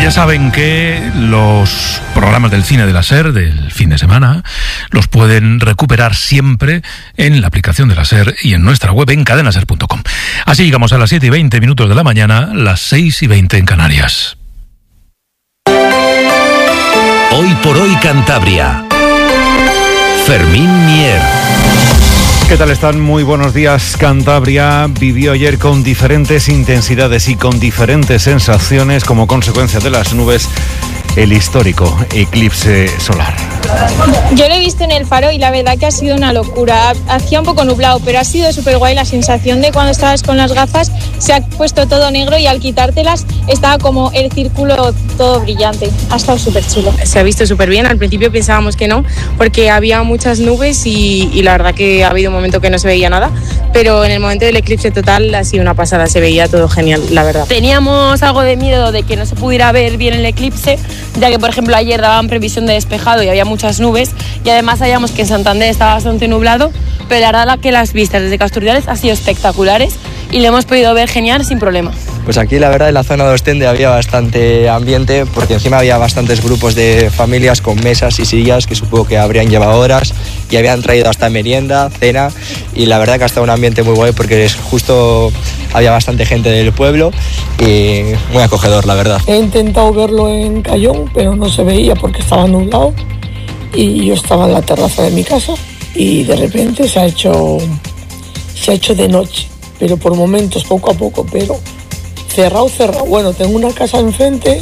Ya saben que los programas del cine de la SER del fin de semana los pueden recuperar siempre en la aplicación de la SER y en nuestra web en cadenaser.com. Así llegamos a las 7:20 de la mañana, las 6:20 en Canarias. Hoy por hoy Cantabria. Fermín Mier. ¿Qué tal están? Muy buenos días. Cantabria vivió ayer con diferentes intensidades y con diferentes sensaciones como consecuencia de las nubes el histórico eclipse solar. Yo lo he visto en el Faro y la verdad que ha sido una locura. Hacía un poco nublado, pero ha sido súper guay la sensación de cuando estabas con las gafas, se ha puesto todo negro y al quitártelas estaba como el círculo todo brillante. Ha estado súper chulo. Se ha visto súper bien. Al principio pensábamos que no, porque había muchas nubes y la verdad que ha habido un momento que no se veía nada, pero en el momento del eclipse total ha sido una pasada, se veía todo genial, la verdad. Teníamos algo de miedo de que no se pudiera ver bien el eclipse, ya que por ejemplo ayer daban previsión de despejado y había muchas nubes, y además sabíamos que en Santander estaba bastante nublado, pero la verdad que las vistas desde Casturdiales han sido espectaculares y lo hemos podido ver genial sin problema. Pues aquí la verdad en la zona de Ostende había bastante ambiente, porque encima había bastantes grupos de familias con mesas y sillas que supongo que habrían llevado horas y habían traído hasta merienda, cena, y la verdad que ha estado un ambiente muy guay porque justo había bastante gente del pueblo y muy acogedor, la verdad. He intentado verlo en Cayón, pero no se veía porque estaba nublado y yo estaba en la terraza de mi casa y de repente se ha hecho de noche, pero por momentos, poco a poco, pero cerrado. Bueno, tengo una casa enfrente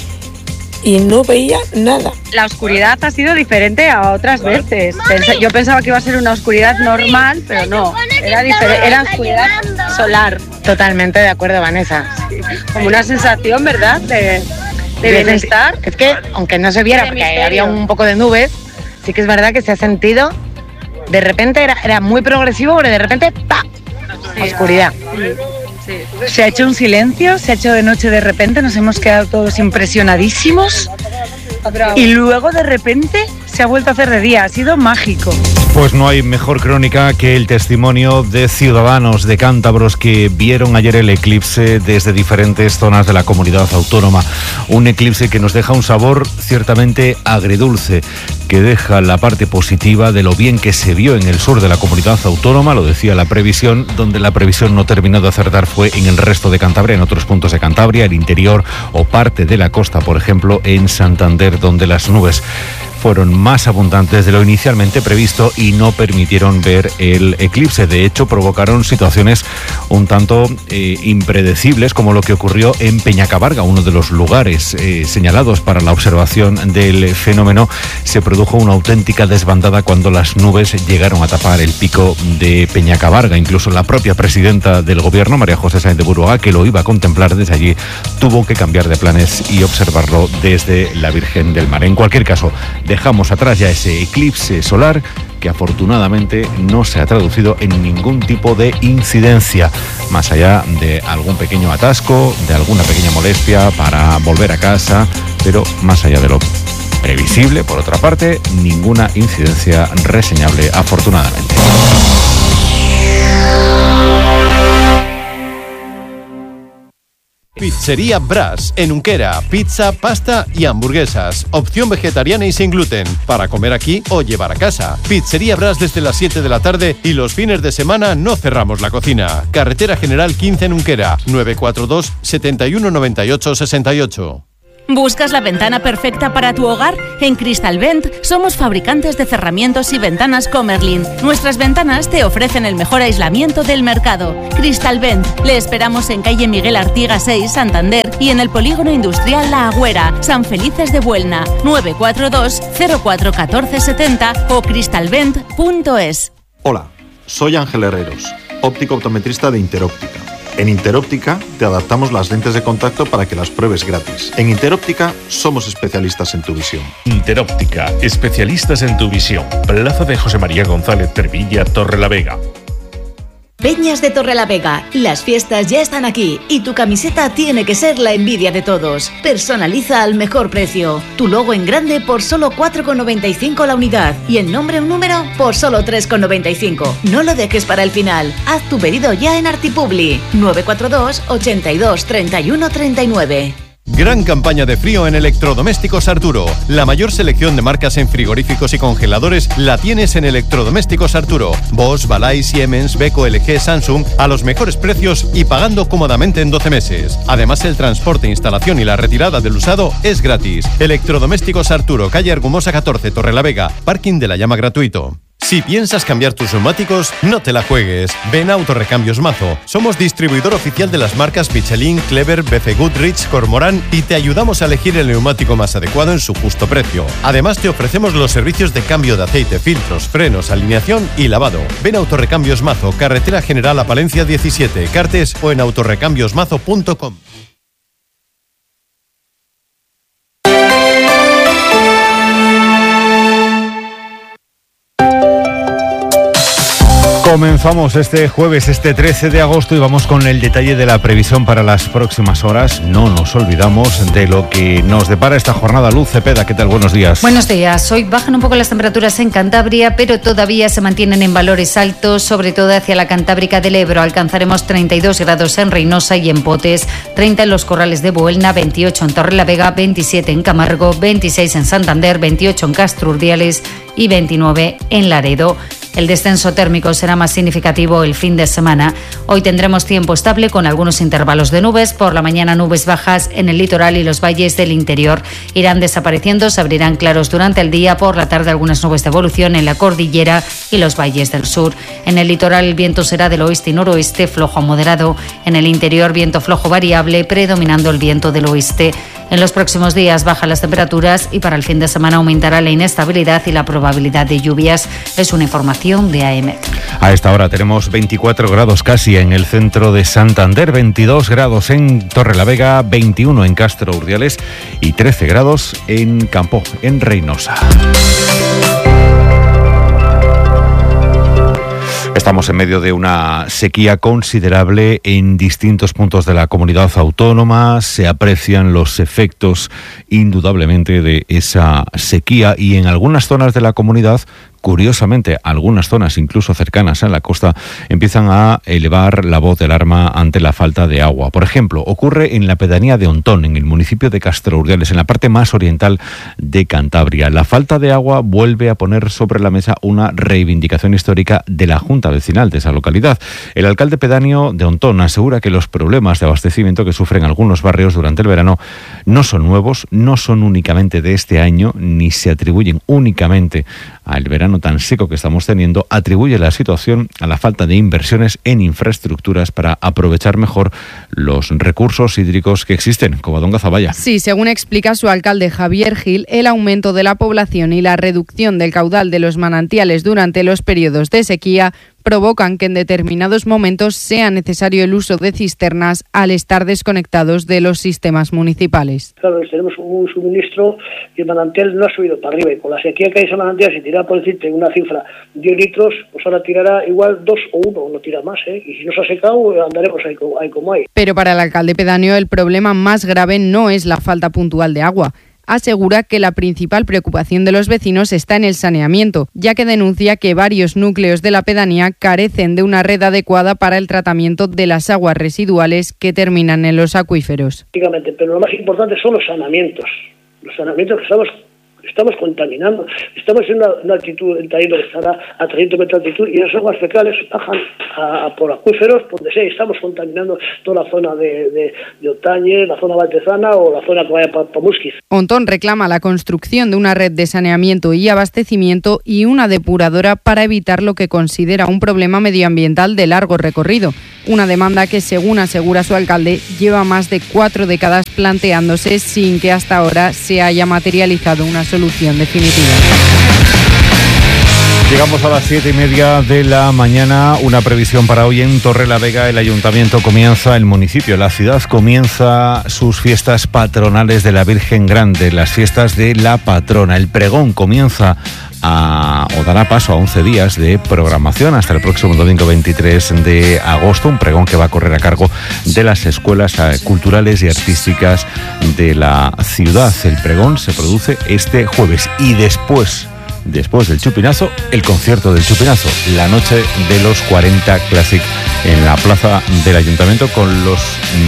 y no veía nada. La oscuridad ha sido diferente a otras veces. Yo pensaba que iba a ser una oscuridad normal, pero no. Era oscuridad solar. Totalmente de acuerdo, Vanessa. Sí. Como una sensación, ¿verdad? De bienestar. Es que, aunque no se viera porque había un poco de nubes, sí que es verdad que se ha sentido, de repente era muy progresivo, pero de repente ¡pa! Sí, oscuridad. Sí. Se ha hecho un silencio, se ha hecho de noche de repente, nos hemos quedado todos impresionadísimos y luego de repente se ha vuelto a hacer de día, ha sido mágico. Pues no hay mejor crónica que el testimonio de ciudadanos, de cántabros que vieron ayer el eclipse desde diferentes zonas de la comunidad autónoma. Un eclipse que nos deja un sabor ciertamente agridulce, que deja la parte positiva de lo bien que se vio en el sur de la comunidad autónoma, lo decía la previsión, donde la previsión no terminó de acertar fue en el resto de Cantabria, en otros puntos de Cantabria, el interior o parte de la costa, por ejemplo, en Santander, donde las nubes fueron más abundantes de lo inicialmente previsto y no permitieron ver el eclipse. De hecho, provocaron situaciones un tanto impredecibles, como lo que ocurrió en Peñacabarga, uno de los lugares señalados para la observación del fenómeno. Se produjo una auténtica desbandada cuando las nubes llegaron a tapar el pico de Peñacabarga. Incluso la propia presidenta del gobierno, María José Sáenz de Buruaga, que lo iba a contemplar desde allí, tuvo que cambiar de planes y observarlo desde la Virgen del Mar. En cualquier caso, dejamos atrás ya ese eclipse solar que afortunadamente no se ha traducido en ningún tipo de incidencia, más allá de algún pequeño atasco, de alguna pequeña molestia para volver a casa, pero más allá de lo previsible, por otra parte, ninguna incidencia reseñable, afortunadamente. Pizzería Brás, en Unquera, pizza, pasta y hamburguesas. Opción vegetariana y sin gluten, para comer aquí o llevar a casa. Pizzería Brás desde las 7 de la tarde y los fines de semana no cerramos la cocina. Carretera General 15 en Unquera, 942 71 98 68. ¿Buscas la ventana perfecta para tu hogar? En Cristalvent somos fabricantes de cerramientos y ventanas Comerlin. Nuestras ventanas te ofrecen el mejor aislamiento del mercado. Cristalvent, le esperamos en calle Miguel Artiga 6, Santander, y en el polígono industrial La Agüera, San Felices de Buelna, 942 04 14 70 o cristalvent.es. Hola, soy Ángel Herreros, óptico optometrista de Interóptica. En Interóptica te adaptamos las lentes de contacto para que las pruebes gratis. En Interóptica somos especialistas en tu visión. Interóptica, especialistas en tu visión. Plaza de José María González Trevilla, Torrelavega. Peñas de Torrelavega, las fiestas ya están aquí y tu camiseta tiene que ser la envidia de todos. Personaliza al mejor precio. Tu logo en grande por solo 4,95 la unidad y en nombre un número por solo 3,95. No lo dejes para el final. Haz tu pedido ya en Artipubli 942 82 31 39. Gran campaña de frío en Electrodomésticos Arturo. La mayor selección de marcas en frigoríficos y congeladores la tienes en Electrodomésticos Arturo. Bosch, Balay, Siemens, Beko, LG, Samsung a los mejores precios y pagando cómodamente en 12 meses. Además, el transporte, instalación y la retirada del usado es gratis. Electrodomésticos Arturo, calle Argumosa 14, Torrelavega. Parking de la Llama gratuito. Si piensas cambiar tus neumáticos, no te la juegues. Ven a Autorrecambios Mazo. Somos distribuidor oficial de las marcas Michelin, Clever, BF Goodrich, Cormorán y te ayudamos a elegir el neumático más adecuado en su justo precio. Además, te ofrecemos los servicios de cambio de aceite, filtros, frenos, alineación y lavado. Ven a Autorrecambios Mazo, Carretera General a Palencia 17, Cartes o en autorrecambiosmazo.com. Comenzamos este jueves, este 13 de agosto, y vamos con el detalle de la previsión para las próximas horas. No nos olvidamos de lo que nos depara esta jornada. Luz Cepeda, ¿qué tal? Buenos días. Buenos días. Hoy bajan un poco las temperaturas en Cantabria, pero todavía se mantienen en valores altos, sobre todo hacia la Cantábrica del Ebro. Alcanzaremos 32 grados en Reynosa y en Potes, 30 en los Corrales de Buelna, 28 en Torrelavega, 27 en Camargo, 26 en Santander, 28 en Castro Urdiales y 29 en Laredo. El descenso térmico será más significativo el fin de semana. Hoy tendremos tiempo estable con algunos intervalos de nubes. Por la mañana nubes bajas en el litoral y los valles del interior. Irán desapareciendo, se abrirán claros durante el día. Por la tarde algunas nubes de evolución en la cordillera y los valles del sur. En el litoral el viento será del oeste y noroeste, flojo a moderado. En el interior viento flojo variable, predominando el viento del oeste. En los próximos días bajan las temperaturas y para el fin de semana aumentará la inestabilidad y la probabilidad de lluvias. Es una información de AEMET. A esta hora tenemos 24 grados casi en el centro de Santander, 22 grados en Torrelavega, 21 en Castro Urdiales y 13 grados en Campo, en Reynosa. Estamos en medio de una sequía considerable en distintos puntos de la comunidad autónoma. Se aprecian los efectos indudablemente de esa sequía y en algunas zonas de la comunidad, curiosamente, algunas zonas incluso cercanas a la costa empiezan a elevar la voz de alarma ante la falta de agua. Por ejemplo, ocurre en la pedanía de Ontón, en el municipio de Castro Urdiales, en la parte más oriental de Cantabria. La falta de agua vuelve a poner sobre la mesa una reivindicación histórica de la Junta Vecinal de esa localidad. El alcalde pedáneo de Ontón asegura que los problemas de abastecimiento que sufren algunos barrios durante el verano no son nuevos, no son únicamente de este año, ni se atribuyen únicamente al verano tan seco que estamos teniendo. Atribuye la situación a la falta de inversiones en infraestructuras para aprovechar mejor los recursos hídricos que existen. Covadonga Zavalla. Sí, según explica su alcalde Javier Gil, el aumento de la población y la reducción del caudal de los manantiales durante los periodos de sequía provocan que en determinados momentos sea necesario el uso de cisternas al estar desconectados de los sistemas municipales. Claro, tenemos un suministro y el manantial no ha subido para arriba, y con la sequía que hay ese manantial, si tira por decirte una cifra 10 litros, pues ahora tirará igual 2 o 1, no tira más, y si no se ha secado andaremos ahí como hay. Pero para el alcalde pedáneo el problema más grave no es la falta puntual de agua. Asegura que la principal preocupación de los vecinos está en el saneamiento, ya que denuncia que varios núcleos de la pedanía carecen de una red adecuada para el tratamiento de las aguas residuales que terminan en los acuíferos. Pero lo más importante son los saneamientos que estamos contaminando. Estamos en una altitud, el Taíno que estará a 300 metros de altitud, y esas aguas fecales bajan por acuíferos, por donde sea. Estamos contaminando toda la zona de Otañez, la zona valtezana o la zona que vaya para Musquiz. Ontón reclama la construcción de una red de saneamiento y abastecimiento y una depuradora para evitar lo que considera un problema medioambiental de largo recorrido. Una demanda que, según asegura su alcalde, lleva más de 4 décadas planteándose sin que hasta ahora se haya materializado una solución definitiva. Llegamos a las 7:30 de la mañana. Una previsión para hoy en Torrelavega. El ayuntamiento comienza, el municipio, la ciudad comienza sus fiestas patronales de la Virgen Grande, las fiestas de la patrona. El pregón comienza dará paso a 11 días de programación hasta el próximo domingo 23 de agosto, un pregón que va a correr a cargo de las escuelas culturales y artísticas de la ciudad. El pregón se produce este jueves y después del chupinazo, el concierto del chupinazo, la noche de los 40 Classic en la plaza del ayuntamiento con los